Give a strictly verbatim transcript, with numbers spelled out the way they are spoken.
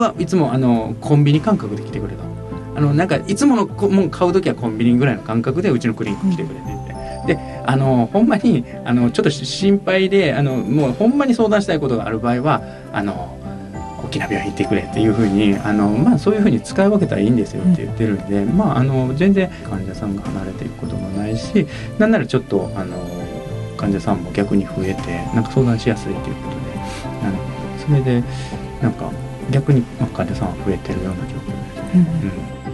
はいつもあのコンビニ感覚で来てくれと。あのなんかいつものもん買う時はコンビニぐらいの感覚でうちのクリニック来てくれてて、であのほんまにあのちょっと心配であのもうほんまに相談したいことがある場合はあの大きな病院行ってくれっていうふうにあの、まあ、そういうふうに使い分けたらいいんですよって言ってるんで、まあ、あの全然患者さんが離れていくこともないし、なんならちょっとあの患者さんも逆に増えてなんか相談しやすいということで、あのそれでなんか逆に患者さんは増えてるような状況ですね。うんうん